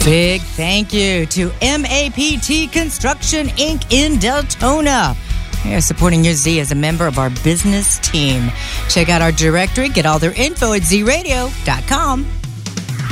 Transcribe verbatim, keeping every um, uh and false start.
Big thank you to M A P T Construction, Incorporated in Deltona. They are supporting your Z as a member of our business team. Check out our directory. Get all their info at z radio dot com.